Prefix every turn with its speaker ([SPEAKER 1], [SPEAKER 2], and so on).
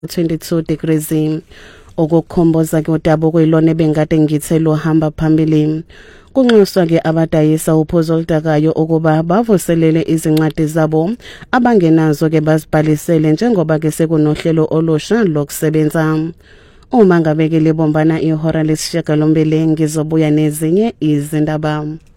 [SPEAKER 1] 22 degrees. Okukhomboza ke uDaba kuyilona bengade ngithe lo hamba phambili. Kunxuswa ke abadayisa uphuzo oludakayo ukuba bavuselele izincwadi zabo abangenazo ke bazibhalisele njengoba ke sekunohlelo olusha lokusebenza. Uma ngabe ke libombana ihora lesishiyagalombili ngizobuya nezinye izindaba.